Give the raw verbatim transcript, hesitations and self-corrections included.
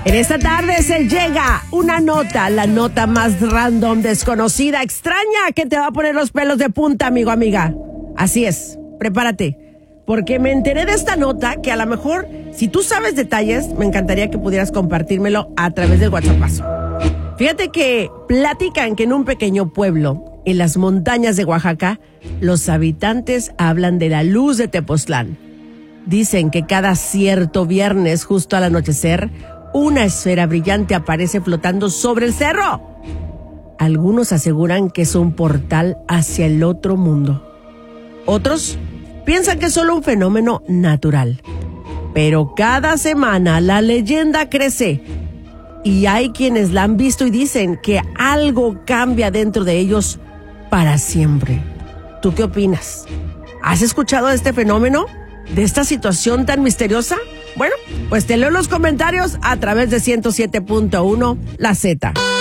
En esta tarde se llega una nota, la nota más random, desconocida, extraña, que te va a poner los pelos de punta, amigo, amiga. Así es, prepárate, porque me enteré de esta nota que a lo mejor, si tú sabes detalles, me encantaría que pudieras compartírmelo a través del WhatsApp. Fíjate que platican que en un pequeño pueblo, en las montañas de Oaxaca, los habitantes hablan de la luz de Tepoztlán. Dicen que cada cierto viernes, justo al anochecer, una esfera brillante aparece flotando sobre el cerro. Algunos aseguran que es un portal hacia el otro mundo. Otros piensan que es solo un fenómeno natural. Pero cada semana la leyenda crece. Y hay quienes la han visto y dicen que algo cambia dentro de ellos para siempre. ¿Tú qué opinas? ¿Has escuchado de este fenómeno? ¿De esta situación tan misteriosa? Bueno, pues te leo los comentarios a través de ciento siete punto uno La Z.